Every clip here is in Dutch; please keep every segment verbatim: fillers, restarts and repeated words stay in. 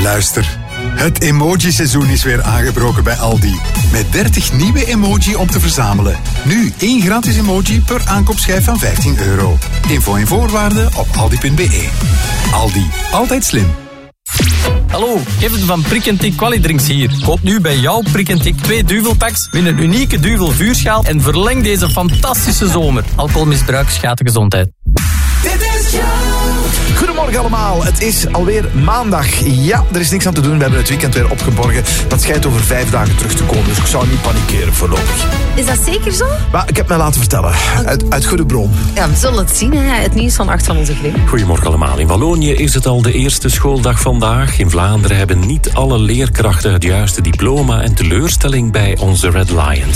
Luister, het emoji-seizoen is weer aangebroken bij Aldi. Met dertig nieuwe emoji om te verzamelen. Nu één gratis emoji per aankoopschijf van vijftien euro. Info en voorwaarden op aldi punt b e. Aldi, altijd slim. Hallo, Kevin van Prik en Tik Qualidrinks hier. Koop nu bij jouw Prik en Tik twee duvelpacks, win een unieke duvel vuurschaal en verleng deze fantastische zomer. Alcoholmisbruik schaadt de gezondheid. Goedemorgen allemaal, het is alweer maandag. Ja, er is niks aan te doen, we hebben het weekend weer opgeborgen. Dat schijnt over vijf dagen terug te komen, dus ik zou niet panikeren voorlopig. Is dat zeker zo? Maar ik heb mij laten vertellen, uit, uit goede bron. Ja, we zullen het zien, hè. Het nieuws van acht van onze Glim. Goedemorgen allemaal. In Wallonië is het al de eerste schooldag vandaag. In Vlaanderen hebben niet alle leerkrachten het juiste diploma en teleurstelling bij onze Red Lions.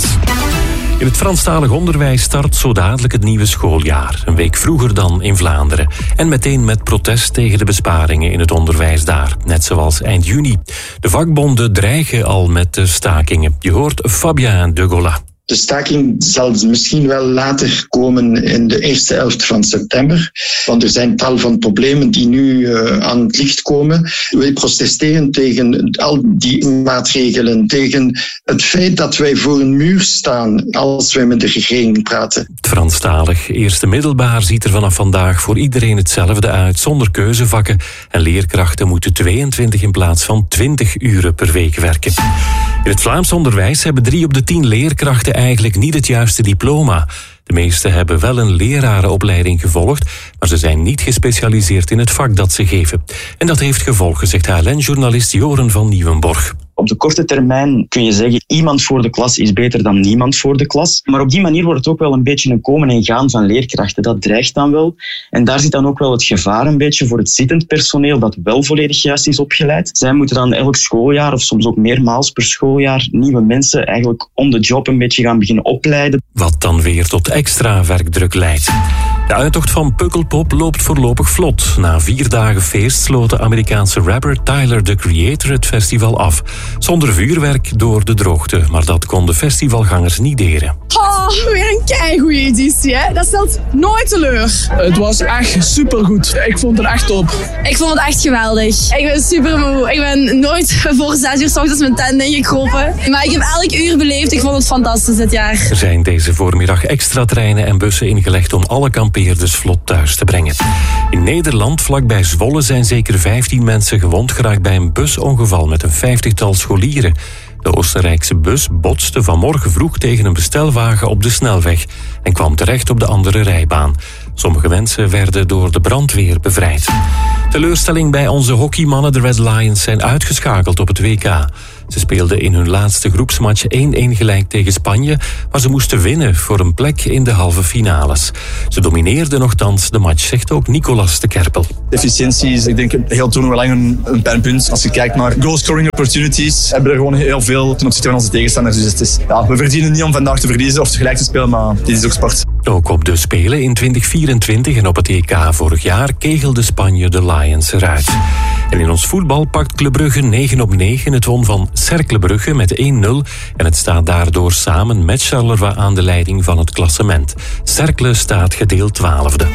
In het Franstalig onderwijs start zo dadelijk het nieuwe schooljaar. Een week vroeger dan in Vlaanderen. En meteen met protest tegen de besparingen in het onderwijs daar. Net zoals eind juni. De vakbonden dreigen al met de stakingen. Je hoort Fabien de Gola. De staking zal misschien wel later komen in de eerste helft van september. Want er zijn tal van problemen die nu uh, aan het licht komen. Wij protesteren tegen al die maatregelen. Tegen het feit dat wij voor een muur staan als wij met de regering praten. Het Franstalig eerste middelbaar ziet er vanaf vandaag voor iedereen hetzelfde uit. Zonder keuzevakken. En leerkrachten moeten tweeëntwintig in plaats van twintig uren per week werken. In het Vlaams onderwijs hebben drie op de tien leerkrachten eigenlijk niet het juiste diploma. De meesten hebben wel een lerarenopleiding gevolgd, maar ze zijn niet gespecialiseerd in het vak dat ze geven. En dat heeft gevolgen, zegt H L N-journalist Joren van Nieuwenborg. Op de korte termijn kun je zeggen, iemand voor de klas is beter dan niemand voor de klas. Maar op die manier wordt het ook wel een beetje een komen en gaan van leerkrachten. Dat dreigt dan wel. En daar zit dan ook wel het gevaar een beetje voor het zittend personeel dat wel volledig juist is opgeleid. Zij moeten dan elk schooljaar, of soms ook meermaals per schooljaar, nieuwe mensen eigenlijk on the job een beetje gaan beginnen opleiden. Wat dan weer tot extra werkdruk leidt. De uittocht van Pukkelpop loopt voorlopig vlot. Na vier dagen feest sloot de Amerikaanse rapper Tyler, the Creator, het festival af. Zonder vuurwerk door de droogte, maar dat kon de festivalgangers niet deren. Oh, weer een keigoeie editie, hè? Dat stelt nooit teleur. Het was echt supergoed. Ik vond het echt top. Ik vond het echt geweldig. Ik ben super moe. Ik ben nooit voor zes uur 's ochtends mijn tent ingekropen. Maar ik heb elk uur beleefd. Ik vond het fantastisch dit jaar. Er zijn deze voormiddag extra treinen en bussen ingelegd om alle kampeerders vlot thuis te brengen. In Nederland, vlakbij Zwolle, zijn zeker vijftien mensen gewond geraakt bij een busongeval met een vijftigtal scholieren. De Oostenrijkse bus botste vanmorgen vroeg tegen een bestelwagen op de snelweg en kwam terecht op de andere rijbaan. Sommige mensen werden door de brandweer bevrijd. Teleurstelling bij onze hockeymannen, de Red Lions, zijn uitgeschakeld op het W K. Ze speelden in hun laatste groepsmatch één-één gelijk tegen Spanje, maar ze moesten winnen voor een plek in de halve finales. Ze domineerden nogthans de match, zegt ook Nicolas de Kerpel. Efficiëntie is, ik denk, heel toernooi lang een, een pijnpunt. Als je kijkt naar goal-scoring opportunities, hebben we er gewoon heel veel ten opzichte van onze tegenstanders. Dus het is, ja, we verdienen niet om vandaag te verliezen of tegelijk te spelen, maar dit is ook sport. Ook op de Spelen in twintig vierentwintig en op het E K vorig jaar kegelde Spanje de Lions eruit. En in ons voetbal pakt Club Brugge negen op negen. Het won van Cercle Brugge met één nul en het staat daardoor samen met Charleroi aan de leiding van het klassement. Cercle staat gedeeld twaalfde.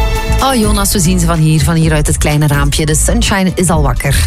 Oh Jonas, we zien ze van hier, van hier uit het kleine raampje. De sunshine is al wakker.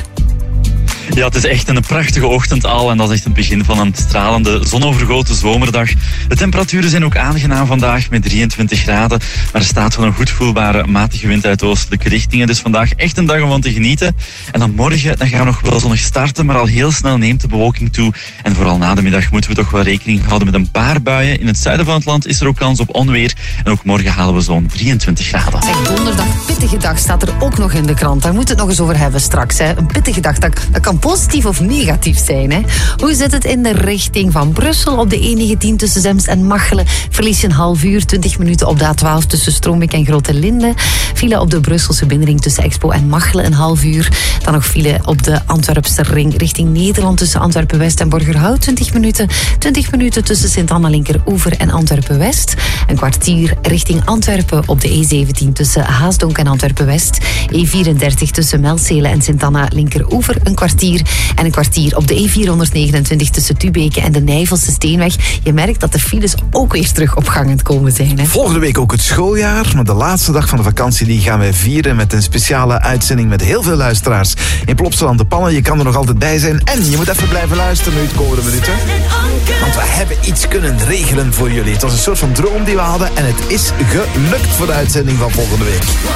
Ja, het is echt een prachtige ochtend al en dat is echt het begin van een stralende, zonovergoten zomerdag. De temperaturen zijn ook aangenaam vandaag met drieëntwintig graden, maar er staat wel een goed voelbare matige wind uit oostelijke richtingen. Dus vandaag echt een dag om van te genieten. En dan morgen dan gaan we nog wel zonnig starten, maar al heel snel neemt de bewolking toe. En vooral na de middag moeten we toch wel rekening houden met een paar buien. In het zuiden van het land is er ook kans op onweer. En ook morgen halen we zo'n drieëntwintig graden. Zeg, donderdag, pittige dag staat er ook nog in de krant. Daar moeten we het nog eens over hebben straks. Hè. Een pittige dag, dat, dat kan positief of negatief zijn. Hè? Hoe zit het in de richting van Brussel? Op de E negentien tussen Zemst en Machelen verlies je een half uur, twintig minuten op de A twaalf tussen Stroombeek en Grote Linde. File op de Brusselse binnenring tussen Expo en Machelen een half uur. Dan nog file op de Antwerpse ring richting Nederland tussen Antwerpen-West en Borgerhout twintig minuten. twintig minuten tussen Sint-Anna Linkeroever en Antwerpen-West. Een kwartier richting Antwerpen op de E zeventien tussen Haasdonk en Antwerpen-West. E vierendertig tussen Melzele en Sint-Anna Linkeroever. Een kwartier kwartier. En een kwartier op de E vierhonderdnegenentwintig tussen Tubeke en de Nijvelse Steenweg. Je merkt dat de files ook weer terug op gang aan het komen zijn. Hè? Volgende week ook het schooljaar. Maar de laatste dag van de vakantie die gaan wij vieren met een speciale uitzending met heel veel luisteraars. In Plopsaland de Pannen, je kan er nog altijd bij zijn. En je moet even blijven luisteren nu de komende minuten. Want we hebben iets kunnen regelen voor jullie. Het was een soort van droom die we hadden en het is gelukt voor de uitzending van volgende week.